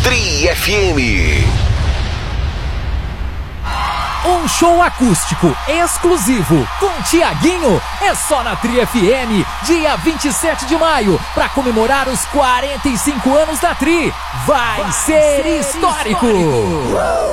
Tri FM. Um show acústico exclusivo com Tiaguinho é só na Tri FM, dia 27 de maio, para comemorar os 45 anos da Tri. Vai ser histórico!